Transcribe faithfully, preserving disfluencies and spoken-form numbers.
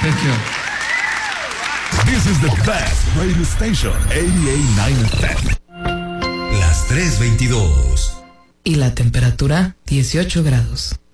Thank you. This is the best radio station, ochenta y nueve F M. Las tres veintidós. Y la temperatura, dieciocho grados.